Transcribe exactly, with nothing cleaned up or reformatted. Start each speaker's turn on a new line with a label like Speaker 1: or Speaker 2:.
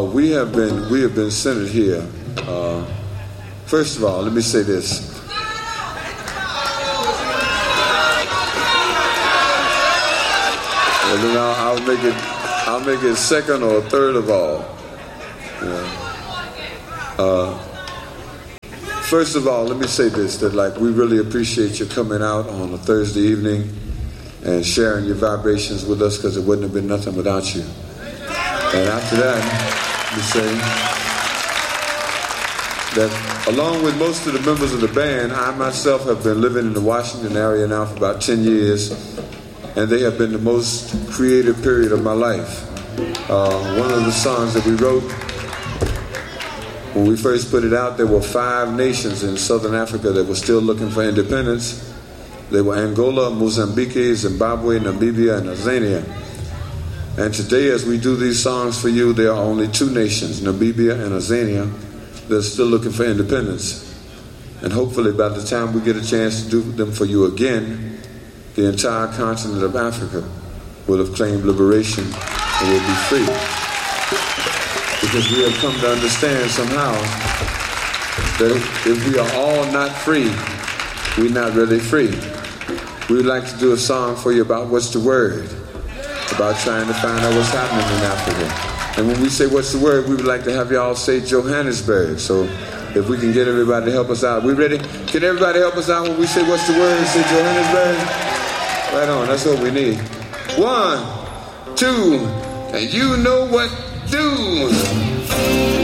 Speaker 1: we have been we have been centered here. Uh, first of all, let me say this. And then I'll, I'll make it I'll make it second or third of all. Yeah. Uh, first of all, let me say this, that like we really appreciate you coming out on a Thursday evening and sharing your vibrations with us, because it wouldn't have been nothing without you. And after that, let me say that along with most of the members of the band, I myself have been living in the Washington area now for about ten years, and they have been the most creative period of my life. Uh, one of the songs that we wrote, when we first put it out, there were five nations in Southern Africa that were still looking for independence. They were Angola, Mozambique, Zimbabwe, Namibia, and Tanzania. And today, as we do these songs for you, there are only two nations, Namibia and Tanzania, that are still looking for independence. And hopefully by the time we get a chance to do them for you again, the entire continent of Africa will have claimed liberation and will be free. Because we have come to understand somehow that if we are all not free, we're not really free. We would like to do a song for you about what's the word, about trying to find out what's happening in Africa. And when we say what's the word, we would like to have y'all say Johannesburg. So if we can get everybody to help us out. We ready? Can everybody help us out when we say what's the word? Say Johannesburg? Right on, that's what we need. One, two, and you know what do.